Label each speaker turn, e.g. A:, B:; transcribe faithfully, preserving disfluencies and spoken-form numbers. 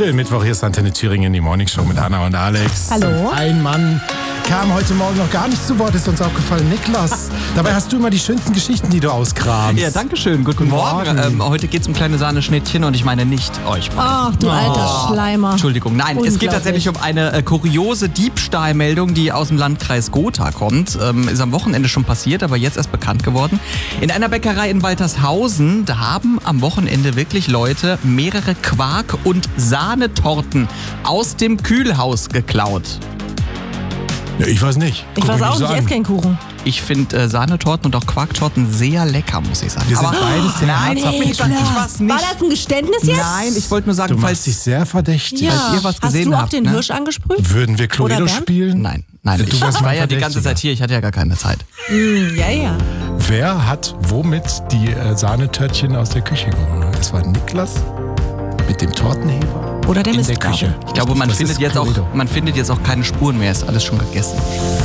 A: Schönen Mittwoch, hier ist Antenne Thüringen, die Morning Show mit Anna und Alex.
B: Hallo.
A: Ein Mann kam heute Morgen noch gar nicht zu Wort, ist uns aufgefallen, Niklas. Dabei hast du immer die schönsten Geschichten, die du auskramst.
C: Ja, danke schön. Guten, Guten Morgen. Morgen. Ähm, heute geht es um kleine Sahneschnittchen und ich meine nicht euch.
B: Ach, du
C: oh.
B: alter Schleimer.
C: Entschuldigung, nein, es geht tatsächlich um eine äh, kuriose Diebstahlmeldung, die aus dem Landkreis Gotha kommt. Ähm, ist am Wochenende schon passiert, aber jetzt erst bekannt geworden. In einer Bäckerei in Waltershausen, da haben am Wochenende wirklich Leute mehrere Quark- und Sahnetorten aus dem Kühlhaus geklaut.
A: Ja, ich weiß nicht.
B: Ich
A: Guck
B: weiß
A: mich
B: auch
A: so
B: nicht, ich
A: an.
B: esse keinen Kuchen.
C: Ich finde äh, Sahnetorten und auch Quarktorten sehr lecker, muss ich sagen.
A: Wir sind
C: aber
A: beides sehr
C: nein, ich, bin, ich,
B: Niklas.
C: ich war's nicht.
B: War das ein Geständnis jetzt?
C: Nein, ich wollte nur sagen,
A: Du
C: falls
A: machst dich sehr verdächtig.
B: Ja.
C: falls ihr was gesehen
B: Hast du auch
C: habt,
B: den
C: ne?
B: Hirsch angesprüht?
A: Würden wir Cluedo
B: Oder Bernd?
A: spielen?
C: Nein, nein,
A: Du
C: ich
A: warst
C: war
A: mein
C: ja die ganze
A: Verdächtiger.
C: Zeit hier, ich hatte ja gar keine Zeit.
B: Mm, ja, ja.
A: Wer hat womit die äh, Sahnetörtchen aus der Küche geholt? Es war Niklas mit dem Tortenheber
B: Oder der
A: in der
B: Mistgabel.
A: Küche.
C: Ich glaube, man
A: Das
C: findet,
A: ist
C: jetzt auch,
A: Cluedo.
C: man findet jetzt auch keine Spuren mehr, ist alles schon gegessen.